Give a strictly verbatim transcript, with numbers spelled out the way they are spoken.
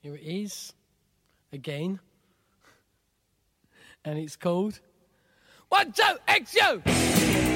Here it is, again. And it's called One, Two, X, You!